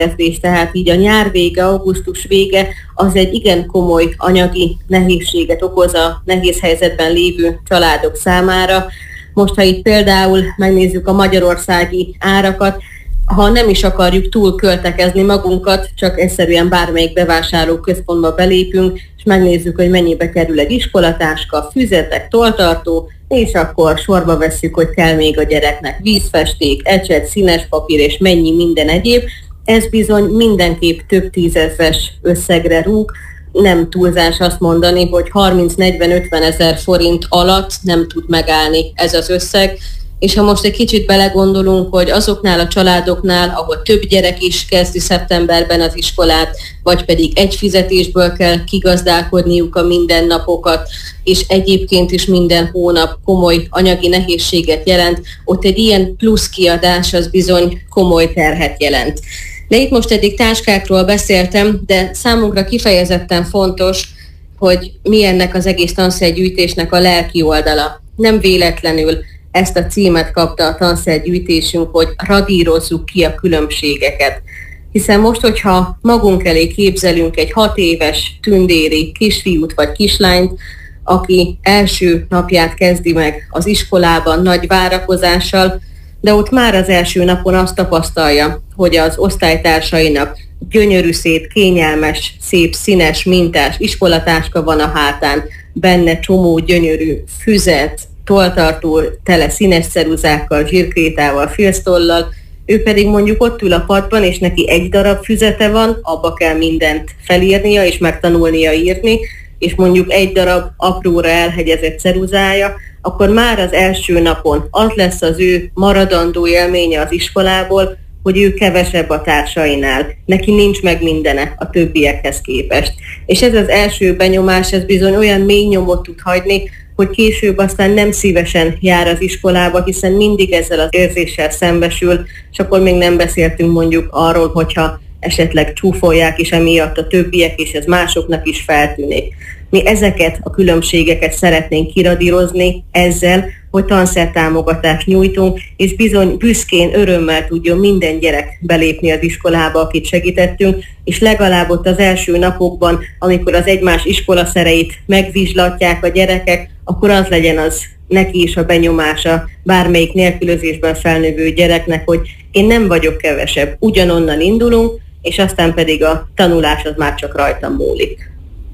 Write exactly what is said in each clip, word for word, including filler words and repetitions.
kezdés, tehát így a nyár vége, augusztus vége, az egy igen komoly anyagi nehézséget okoz a nehéz helyzetben lévő családok számára. Most, ha itt például megnézzük a magyarországi árakat, ha nem is akarjuk túl költekezni magunkat, csak egyszerűen bármelyik bevásárlóközpontba belépünk, és megnézzük, hogy mennyibe kerül egy iskolatáska, füzetek, tolltartó, és akkor sorba vesszük, hogy kell még a gyereknek vízfesték, ecset, színes papír és mennyi minden egyéb. Ez bizony mindenképp több tízezres összegre rúg. Nem túlzás azt mondani, hogy harminc-negyven-ötven ezer forint alatt nem tud megállni ez az összeg. És ha most egy kicsit belegondolunk, hogy azoknál a családoknál, ahol több gyerek is kezdi szeptemberben az iskolát, vagy pedig egy fizetésből kell kigazdálkodniuk a mindennapokat, és egyébként is minden hónap komoly anyagi nehézséget jelent, ott egy ilyen plusz kiadás az bizony komoly terhet jelent. De itt most eddig táskákról beszéltem, de számunkra kifejezetten fontos, hogy mi ennek az egész tanszergyűjtésnek a lelki oldala. Nem véletlenül ezt a címet kapta a tanszergyűjtésünk, hogy radírozzuk ki a különbségeket. Hiszen most, hogyha magunk elé képzelünk egy hat éves tündéri kisfiút vagy kislányt, aki első napját kezdi meg az iskolában nagy várakozással, de ott már az első napon azt tapasztalja, hogy az osztálytársainak gyönyörű szép, kényelmes, szép, színes, mintás iskolatáska van a hátán, benne csomó gyönyörű füzet, tolltartó, tele színes ceruzákkal, zsírkrétával, filctollal, ő pedig mondjuk ott ül a padban, és neki egy darab füzete van, abba kell mindent felírnia és megtanulnia írni, és mondjuk egy darab apróra elhegyezett ceruzája, akkor már az első napon az lesz az ő maradandó élménye az iskolából, hogy ő kevesebb a társainál, neki nincs meg mindene a többiekhez képest. És ez az első benyomás, ez bizony olyan mély nyomot tud hagyni, hogy később aztán nem szívesen jár az iskolába, hiszen mindig ezzel az érzéssel szembesül, és akkor még nem beszéltünk mondjuk arról, hogyha esetleg csúfolják is emiatt a többiek, és ez másoknak is feltűnik. Mi ezeket a különbségeket szeretnénk kiradírozni ezzel, hogy tanszertámogatást nyújtunk, és bizony büszkén, örömmel tudjon minden gyerek belépni az iskolába, akit segítettünk, és legalább ott az első napokban, amikor az egymás iskolaszereit megvizslatják a gyerekek, akkor az legyen az neki is a benyomása bármelyik nélkülözésben felnövő gyereknek, hogy én nem vagyok kevesebb, ugyanonnan indulunk, és aztán pedig a tanulás az már csak rajtam múlik.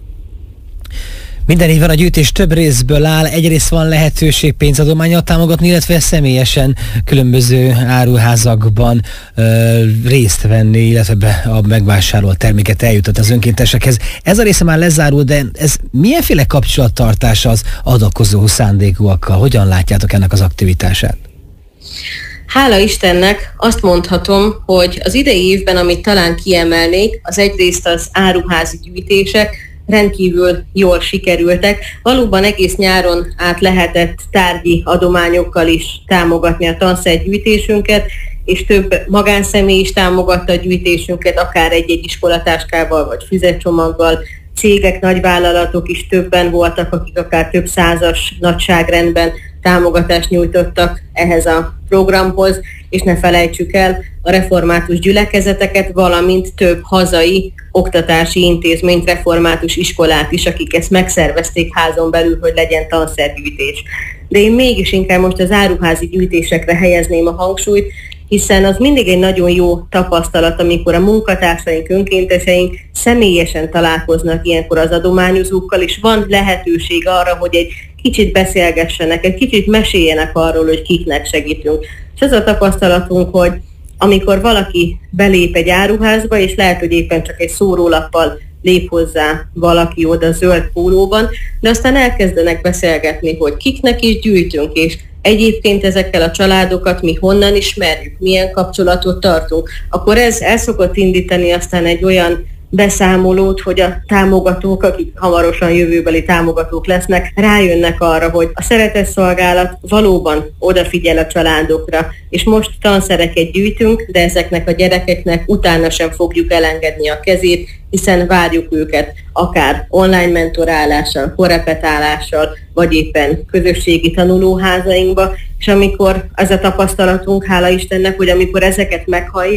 Minden évben a gyűjtés több részből áll, egyrészt van lehetőség pénzadománnyal támogatni, illetve személyesen különböző áruházakban ö, részt venni, illetve be a megvásárolt terméket eljutat az önkéntesekhez. Ez a része már lezárul, de ez milyenféle kapcsolattartás az adakozó szándékúakkal? Hogyan látjátok ennek az aktivitását? Hála Istennek azt mondhatom, hogy az idei évben, amit talán kiemelnék, az egyrészt az áruházi gyűjtések, rendkívül jól sikerültek. Valóban egész nyáron át lehetett tárgyi adományokkal is támogatni a tanszergyűjtésünket, és több magánszemély is támogatta a gyűjtésünket, akár egy-egy iskolatáskával vagy füzetcsomaggal. Cégek, nagyvállalatok is többen voltak, akik akár több százas nagyságrendben támogatást nyújtottak ehhez a programhoz, és ne felejtsük el a református gyülekezeteket, valamint több hazai oktatási intézményt, református iskolát is, akik ezt megszervezték házon belül, hogy legyen tanszergyűjtés. De én mégis inkább most az áruházi gyűjtésekre helyezném a hangsúlyt, hiszen az mindig egy nagyon jó tapasztalat, amikor a munkatársaink, önkénteseink személyesen találkoznak ilyenkor az adományozókkal, és van lehetőség arra, hogy egy kicsit beszélgessenek, egy kicsit meséljenek arról, hogy kiknek segítünk. És az a tapasztalatunk, hogy amikor valaki belép egy áruházba, és lehet, hogy éppen csak egy szórólappal lép hozzá valaki oda zöld pólóban, de aztán elkezdenek beszélgetni, hogy kiknek is gyűjtünk, és egyébként ezekkel a családokat mi honnan ismerjük, milyen kapcsolatot tartunk, akkor ez el szokott indítani aztán egy olyan beszámolót, hogy a támogatók, akik hamarosan jövőbeli támogatók lesznek, rájönnek arra, hogy a szeretetszolgálat valóban odafigyel a családokra, és most tanszereket gyűjtünk, de ezeknek a gyerekeknek utána sem fogjuk elengedni a kezét, hiszen várjuk őket akár online mentorálással, korepetálással, vagy éppen közösségi tanulóházainkba, és amikor az a tapasztalatunk, hála Istennek, hogy amikor ezeket meghallják,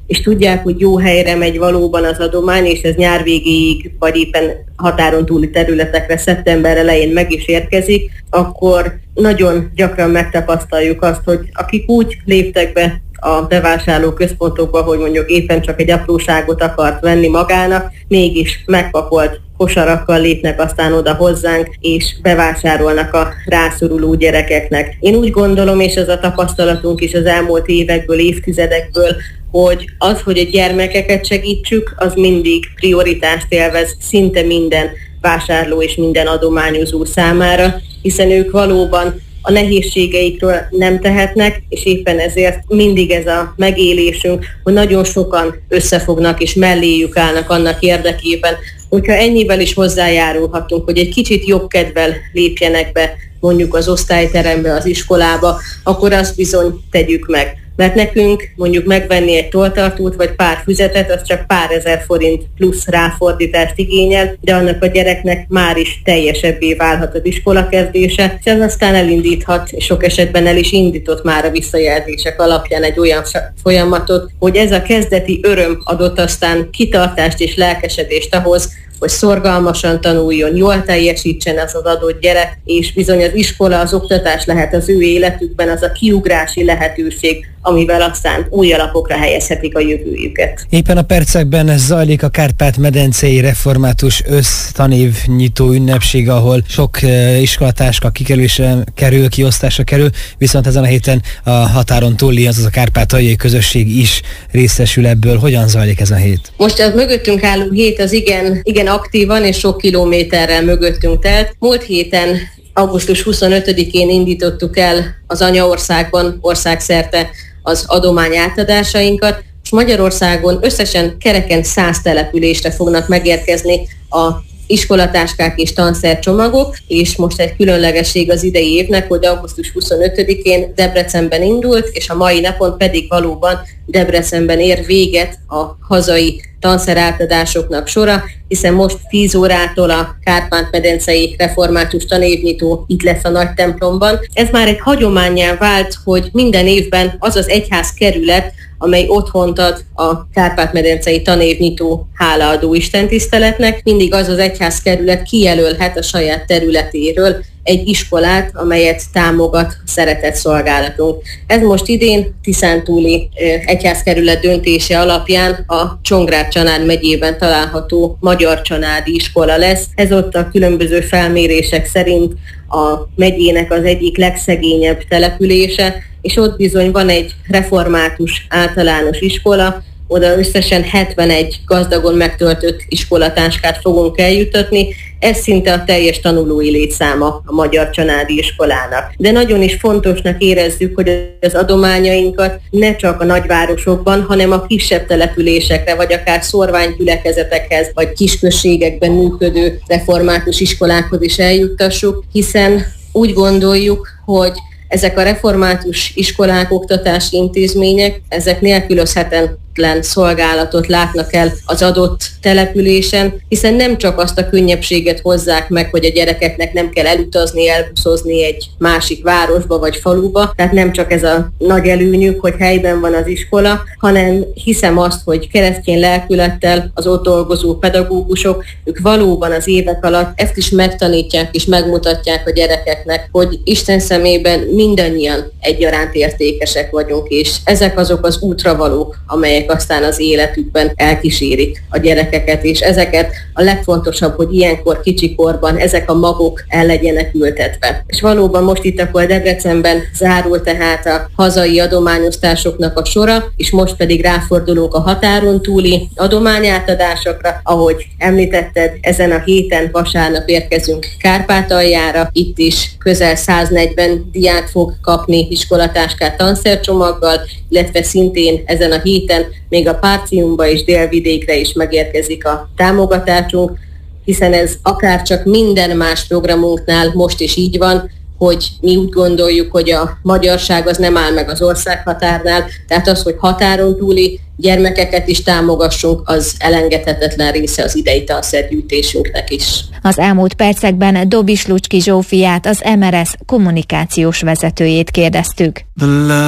és tudják, hogy jó helyre megy valóban az adomány, és ez nyár végéig, vagy éppen határon túli területekre szeptember elején meg is érkezik, akkor nagyon gyakran megtapasztaljuk azt, hogy akik úgy léptek be a bevásárló központokba, hogy mondjuk éppen csak egy apróságot akart venni magának, mégis megpakolt kosarakkal lépnek aztán oda hozzánk, és bevásárolnak a rászoruló gyerekeknek. Én úgy gondolom, és ez a tapasztalatunk is az elmúlt évekből, évtizedekből, hogy az, hogy a gyermekeket segítsük, az mindig prioritást élvez szinte minden vásárló és minden adományozó számára, hiszen ők valóban a nehézségeikről nem tehetnek, és éppen ezért mindig ez a megélésünk, hogy nagyon sokan összefognak és melléjük állnak annak érdekében, hogyha ennyivel is hozzájárulhatunk, hogy egy kicsit jobb kedvel lépjenek be mondjuk az osztályterembe, az iskolába, akkor azt bizony tegyük meg. Mert nekünk mondjuk megvenni egy tolltartót vagy pár füzetet, az csak pár ezer forint plusz ráfordítást igényel, de annak a gyereknek már is teljesebbé válhat az iskola kezdése, és ez aztán elindíthat, és sok esetben el is indított már a visszajelzések alapján egy olyan folyamatot, hogy ez a kezdeti öröm adott aztán kitartást és lelkesedést ahhoz, hogy szorgalmasan tanuljon, jól teljesítsen az az adott gyerek, és bizony az iskola, az oktatás lehet az ő életükben az a kiugrási lehetőség, amivel aztán új alapokra helyezhetik a jövőjüket. Éppen a percekben zajlik a Kárpát-medencei Református Össztanév nyitó ünnepség, ahol sok iskolatáska kikerülésre kerül, kiosztásra kerül, viszont ezen a héten a határon túli, azaz a kárpátaljai közösség is részesül ebből. Hogyan zajlik ez a hét? Most a mögöttünk álló hét az igen, igen aktívan és sok kilométerrel mögöttünk telt. Múlt héten augusztus huszonötödikén indítottuk el az anyaországban országszerte az adomány átadásainkat, és Magyarországon összesen kereken száz településre fognak megérkezni a iskolatáskák és tanszercsomagok, és most egy különlegesség az idei évnek, hogy augusztus huszonötödikén Debrecenben indult, és a mai napon pedig valóban Debrecenben ér véget a hazai tanszerátadásoknak sora, hiszen most tíz órától a Kárpát-medencei Református Tanévnyitó itt lesz a nagy templomban. Ez már egy hagyománnyá vált, hogy minden évben az az egyház kerület, amely otthont ad a Kárpát-medencei Tanévnyitó hálaadó istentiszteletnek, mindig az az egyház kerület kijelölhet a saját területéről egy iskolát, amelyet támogat szeretett szolgálatunk. Ez most idén Tiszántúli egyházkerület döntése alapján a Csongrád-Csanád megyében található Magyar Csanádi Iskola lesz. Ez ott a különböző felmérések szerint a megyének az egyik legszegényebb települése, és ott bizony van egy református általános iskola, oda összesen hetvenegy gazdagon megtöltött iskolatáskát fogunk eljuttatni, ez szinte a teljes tanulói létszáma a Magyar Csanádi Iskolának. De nagyon is fontosnak érezzük, hogy az adományainkat ne csak a nagyvárosokban, hanem a kisebb településekre, vagy akár szorványgyülekezetekhez, vagy kisközségekben működő református iskolákhoz is eljuttassuk, hiszen úgy gondoljuk, hogy ezek a református iskolák, oktatási intézmények, ezek nélkülözhetetlen szolgálatot látnak el az adott településen, hiszen nem csak azt a könnyebbséget hozzák meg, hogy a gyerekeknek nem kell elutazni, elbuszozni egy másik városba vagy faluba, tehát nem csak ez a nagy előnyük, hogy helyben van az iskola, hanem hiszem azt, hogy keresztény lelkülettel az ott dolgozó pedagógusok, ők valóban az évek alatt ezt is megtanítják és megmutatják a gyerekeknek, hogy Isten szemében mindannyian egyaránt értékesek vagyunk, és ezek azok az útravalók, amelyek aztán az életükben elkísérik a gyerekeket, és ezeket a legfontosabb, hogy ilyenkor kicsikorban ezek a magok el legyenek ültetve. És valóban most itt akkor Debrecenben zárul tehát a hazai adományosztásoknak a sora, és most pedig ráfordulunk a határon túli adományátadásokra. Ahogy említetted, ezen a héten vasárnap érkezünk Kárpátaljára, itt is közel száznegyven diák fog kapni iskolatáskát tanszercsomaggal, illetve szintén ezen a héten még a Párciumba és Délvidékre is megérkezik a támogatásunk, hiszen ez akár csak minden más programunknál most is így van, hogy mi úgy gondoljuk, hogy a magyarság az nem áll meg az országhatárnál, tehát az, hogy határon túli gyermekeket is támogassunk, az elengedhetetlen része az idei tanszergyűjtésünknek is. Az elmúlt percekben Dobis Lucski Zsófiát, az em er es kommunikációs vezetőjét kérdeztük.